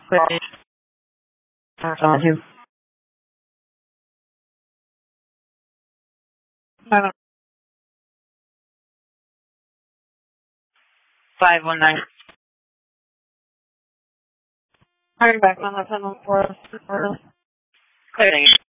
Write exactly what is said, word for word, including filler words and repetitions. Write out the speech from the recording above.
Wait. On two. Five five one nine. Hurry back on the tunnel for us. Clear.